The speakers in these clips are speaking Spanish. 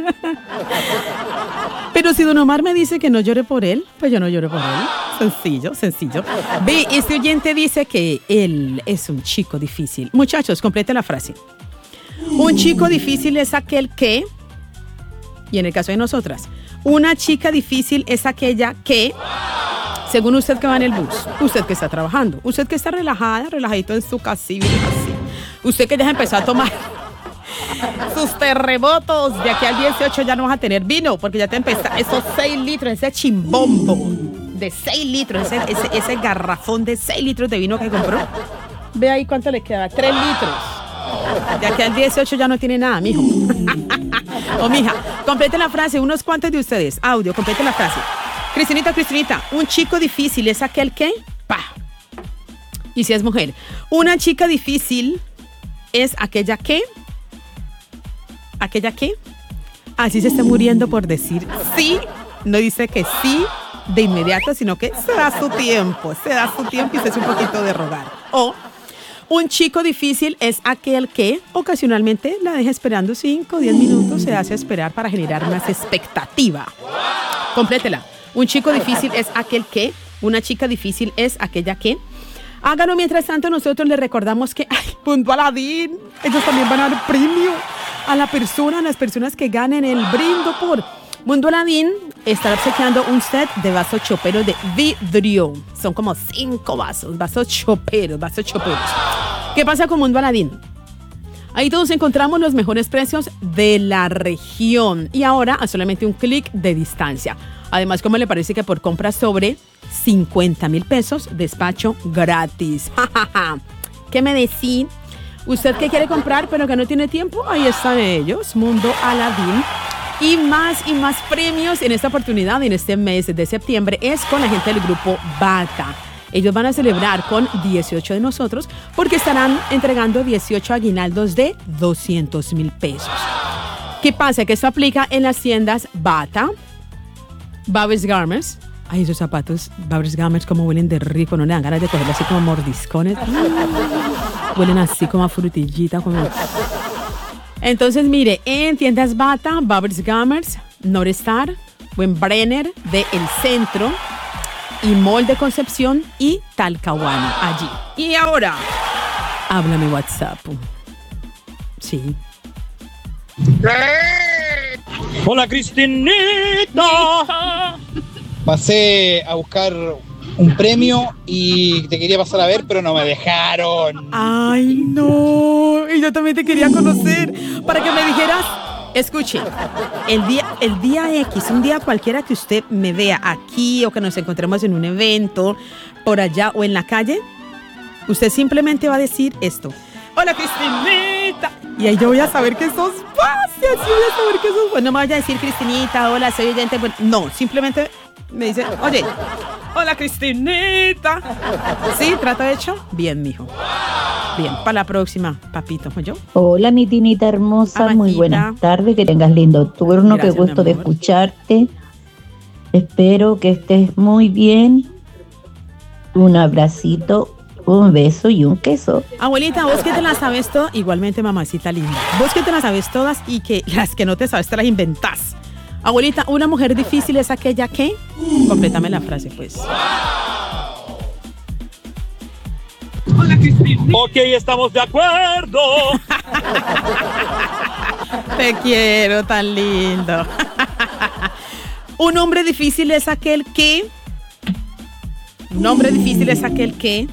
Pero si don Omar me dice que no llore por él, pues yo no lloro por él. Sencillo, sencillo. Ve, este oyente dice que él es un chico difícil. Muchachos, complete la frase. Un chico difícil es aquel que, y en el caso de nosotras, una chica difícil es aquella que, según usted que va en el bus, usted que está trabajando, usted que está relajadito en su casilla, así, usted que ya empezó a tomar sus terremotos, de aquí al 18 ya no vas a tener vino, porque ya te empieza esos 6 litros, ese chimbombo de 6 litros, ese garrafón de 6 litros de vino que compró. Ve ahí cuánto le queda, 3 litros. De aquí al 18 ya no tiene nada, mijo. O mija, complete la frase, unos cuantos de ustedes, audio, complete la frase. Cristinita, un chico difícil es aquel que, pa. Y si es mujer, una chica difícil es aquella que, así se está muriendo por decir sí, no dice que sí de inmediato, sino que se da su tiempo y se hace un poquito de rogar. O un chico difícil es aquel que ocasionalmente la deja esperando 5 o 10 minutos, se hace esperar para generar más expectativa. Complétela. Un chico difícil es aquel que, una chica difícil es aquella que. Háganlo mientras tanto, nosotros les recordamos que, Punto Aladín, ellos también van a dar premio a las personas que ganen el brindo por Mundo Aladín. Estará obsequiando un set de vasos choperos de vidrio. Son como 5 vasos choperos. ¿Qué pasa con Mundo Aladín? Ahí todos encontramos los mejores precios de la región y ahora a solamente un clic de distancia. Además, ¿cómo le parece que por compras sobre 50,000 pesos, despacho gratis? ¿Qué me decís? ¿Usted qué quiere comprar pero que no tiene tiempo? Ahí están ellos, Mundo Aladín. Y más premios en esta oportunidad, en este mes de septiembre, es con la gente del grupo Bata. Ellos van a celebrar con 18 de nosotros porque estarán entregando 18 aguinaldos de 200,000 pesos. ¿Qué pasa? Que esto aplica en las tiendas Bata, Babes Garments. Ay, esos zapatos Babes Garments como huelen de rico, no le dan ganas de cogerlo así como mordiscones. Huelen así como a frutillita, como... Entonces, mire, en tiendas Bata, Babes Garments, Norestar, Brenner de El Centro y Mall de Concepción y Talcahuano, allí. Y ahora, háblame WhatsApp. Sí. Hola, Cristinita. Pasé a buscar un premio y te quería pasar a ver, pero no me dejaron. Ay, no. Y yo también te quería conocer para que me dijeras, escuche, el día X, un día cualquiera que usted me vea aquí o que nos encontremos en un evento, por allá o en la calle, usted simplemente va a decir esto. Hola, Cristinita. Y ahí yo voy a saber que sos fácil, así voy a saber que sos. Pues no me vaya a decir Cristinita, hola, soy oyente. Bueno, no, simplemente me dice, oye, hola, Cristinita. ¿Sí? ¿Trato hecho? Bien, mijo. Bien, para la próxima, papito. ¿Yo? Hola, mi tinita hermosa. Amaquita. Muy buenas tardes. Que tengas lindo turno. Gracias, qué gusto mi de amor. escucharte. Espero que estés muy bien. Un abracito, un beso y un queso. Abuelita, vos que te las sabes todas, igualmente mamacita linda, vos que te las sabes todas y que las que no te sabes te las inventás. Abuelita, una mujer difícil es aquella que... Complétame la frase, pues. Ok, estamos de acuerdo. Te quiero, tan lindo. Un hombre difícil es aquel que... Un hombre difícil es aquel que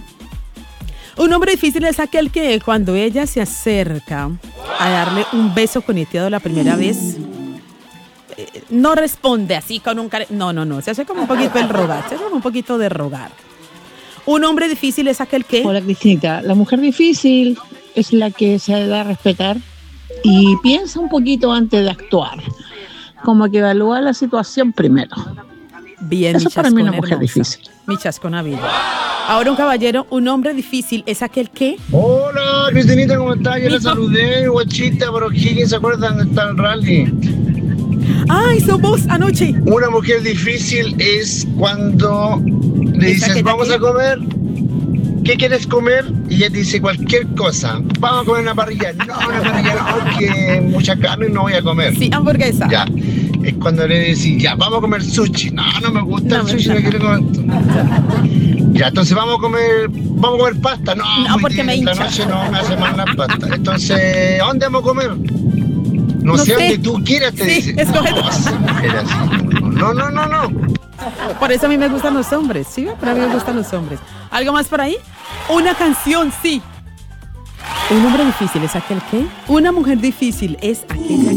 cuando ella se acerca a darle un beso conectado la primera vez, no responde así con un no, se hace como un poquito el rogar, se hace como un poquito de rogar. Un hombre difícil es aquel que... Hola, Cristinita. La mujer difícil es la que se da a respetar y piensa un poquito antes de actuar, como que evalúa la situación primero. Bien, eso para mí es una mujer hermosa. difícil. Mi chascona vida. Ahora un caballero, un hombre difícil es aquel que... Hola, Cristinita, ¿cómo estás? Yo le saludé, guachita, pero ¿quién se acuerda dónde está el rally? ¡Ay, sos vos anoche! Una mujer difícil es cuando le dices, vamos a comer, ¿qué quieres comer? Y ella te dice cualquier cosa. Vamos a comer una parrilla. No, una parrilla no, que mucha carne no voy a comer. Sí, hamburguesa. Ya. Es cuando le decís, ya, vamos a comer sushi. No, no me gusta el sushi, no quiero comer. Ya, entonces vamos a comer pasta. No, porque me hincha. La noche no me hace mal la pasta. Entonces, ¿a dónde vamos a comer? No sé, donde tú quieras, te dice. Escoge No, esa mujer así. No. Por eso a mí me gustan los hombres, ¿sí? Pero a mí me gustan los hombres. ¿Algo más por ahí? Una canción, sí. Un hombre difícil es aquel que. Una mujer difícil es aquella